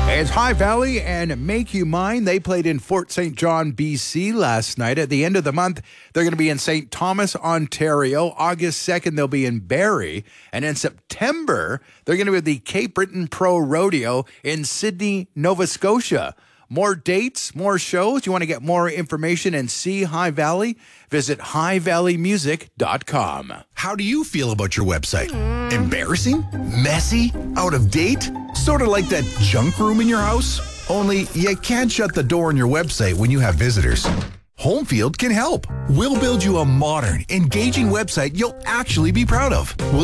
It's High Valley and Make You Mine. They played in Fort St. John, BC last night. At the end of the month, they're going to be in St. Thomas, Ontario. August 2nd, they'll be in Barrie. And in September, they're going to be at the Cape Breton Pro Rodeo in Sydney, Nova Scotia. More dates, more shows. You want to get more information and see High Valley? Visit highvalleymusic.com. How do you feel about your website? Embarrassing? Messy? Out of date? Sort of like that junk room in your house? Only you can't shut the door on your website when you have visitors. Homefield can help. We'll build you a modern, engaging website you'll actually be proud of.